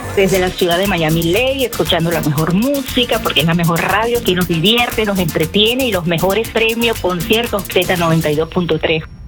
Desde la ciudad de Miami-Dade, escuchando la mejor música, porque es la mejor radio que nos divierte, nos entretiene y los mejores premios, conciertos Z92.3.